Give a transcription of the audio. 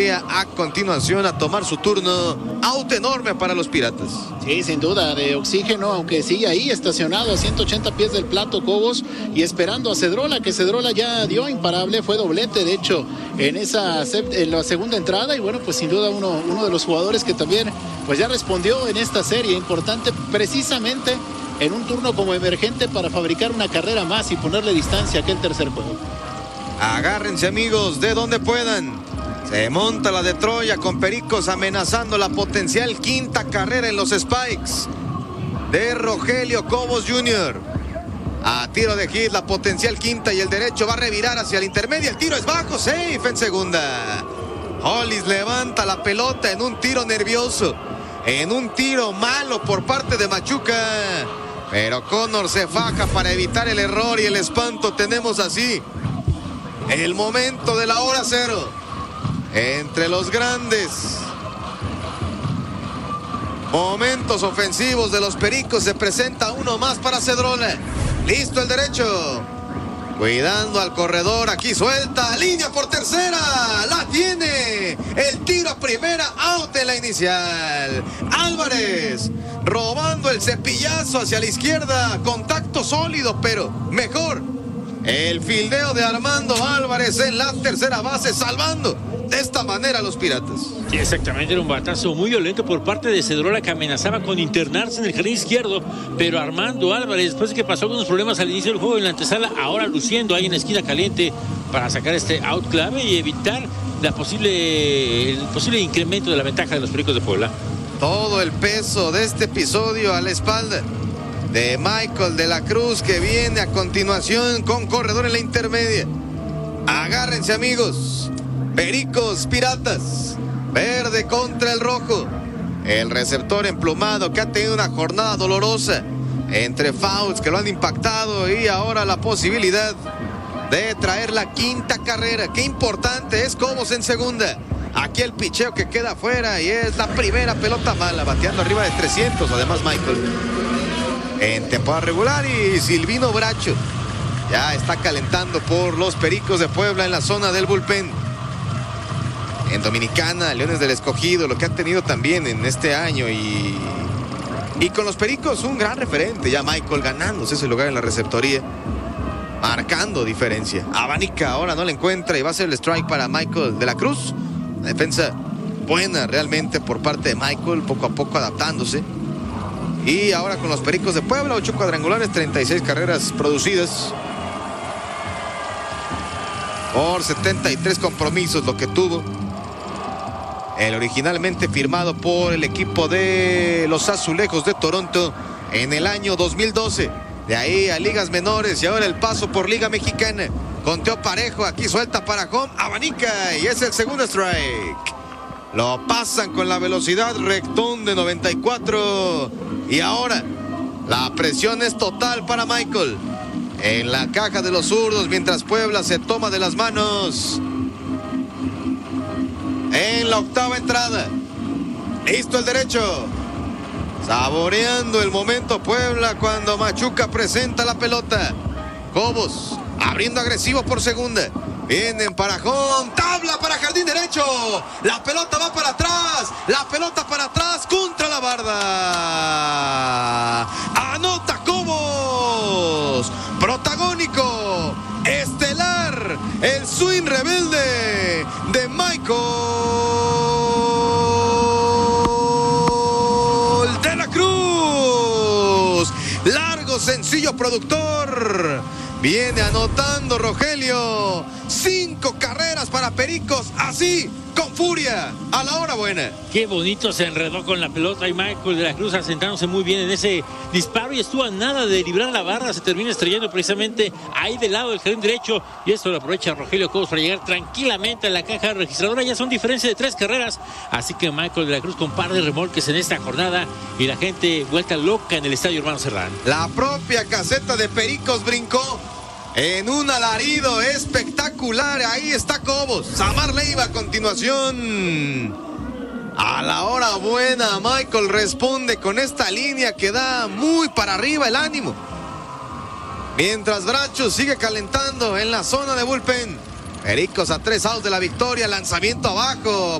vendría a continuación a tomar su turno. Out enorme para los Piratas. Sí, sin duda, de oxígeno, aunque sigue ahí estacionado a 180 pies del plato Cobos y esperando a Cedrola, que Cedrola ya dio imparable, fue doblete, de hecho, en la segunda entrada, y bueno, pues sin duda uno de los jugadores que también pues ya respondió en esta serie, importante precisamente en un turno como emergente para fabricar una carrera más y ponerle distancia a aquel tercer juego. Agárrense, amigos, de donde puedan. Se monta la de Troya con Pericos amenazando la potencial quinta carrera en los Spikes de Rogelio Cobos Jr. A tiro de hit, la potencial quinta, y el derecho va a revirar hacia el intermedio. El tiro es bajo, safe en segunda. Hollis levanta la pelota en un tiro nervioso, en un tiro malo por parte de Machuca. Pero Connor se faja para evitar el error y el espanto. Tenemos así el momento de la hora cero entre los grandes momentos ofensivos de los Pericos. Se presenta uno más para Cedrola. Listo el derecho, cuidando al corredor. Aquí suelta, línea por tercera, la tiene. El tiro a primera, out en la inicial. Álvarez robando el cepillazo hacia la izquierda. Contacto sólido, pero mejor el fildeo de Armando Álvarez en la tercera base, salvando de esta manera a los Piratas. Sí, exactamente, era un batazo muy violento por parte de Cedrola, que amenazaba con internarse en el jardín izquierdo, pero Armando Álvarez, después de que pasó algunos problemas al inicio del juego en la antesala, ahora luciendo ahí en la esquina caliente para sacar este out clave y evitar el posible incremento de la ventaja de los Pericos de Puebla. Todo el peso de este episodio a la espalda de Michael de la Cruz, que viene a continuación con corredor en la intermedia. Agárrense, amigos. Pericos, Piratas, verde contra el rojo. El receptor emplumado, que ha tenido una jornada dolorosa entre fouls que lo han impactado, y ahora la posibilidad de traer la quinta carrera. Qué importante es Cobos en segunda. Aquí el picheo que queda afuera, y es la primera pelota mala, bateando arriba de 300. Además, Michael en temporada regular, y Silvino Bracho ya está calentando por los Pericos de Puebla en la zona del bullpen. En Dominicana, Leones del Escogido, lo que han tenido también en este año, y con los Pericos un gran referente, ya Michael ganándose ese lugar en la receptoría, marcando diferencia. Abanica ahora no la encuentra y va a ser el strike para Michael de la Cruz. La defensa buena realmente por parte de Michael, poco a poco adaptándose. Y ahora con los Pericos de Puebla, 8 cuadrangulares, 36 carreras producidas por 73 compromisos, lo que tuvo el originalmente firmado por el equipo de los Azulejos de Toronto en el año 2012. De ahí a ligas menores, y ahora el paso por Liga Mexicana. Conteo parejo, aquí suelta para home, abanica, y es el segundo strike. Lo pasan con la velocidad rectón de 94. Y ahora la presión es total para Michael en la caja de los zurdos, mientras Puebla se toma de las manos en la octava entrada. Listo el derecho, saboreando el momento Puebla cuando Machuca presenta la pelota. Cobos abriendo agresivo por segunda. Vienen para home, tabla para jardín derecho. La pelota va para atrás, la pelota para atrás contra la barda. Anota Cobos, protagónico, estelar, el swing rebelde de Michael de la Cruz. Largo, sencillo, productor. Viene anotando Rogelio. 5 carreras para Pericos, así, con furia, a la hora buena. Qué bonito se enredó con la pelota, y Michael de la Cruz asentándose muy bien en ese disparo, y estuvo a nada de librar la barra. Se termina estrellando precisamente ahí del lado del jardín derecho, y esto lo aprovecha Rogelio Cobos para llegar tranquilamente a la caja registradora. Ya son diferencia de 3 carreras, así que Michael de la Cruz con par de remolques en esta jornada, y la gente vuelta loca en el estadio Hermano Serrán. La propia caseta de Pericos brincó en un alarido espectacular. Ahí está Cobos. Samar Leiva a continuación. A la hora buena, Michael responde con esta línea que da muy para arriba el ánimo. Mientras Bracho sigue calentando en la zona de bullpen. Pericos a 3 outs de la victoria. Lanzamiento abajo.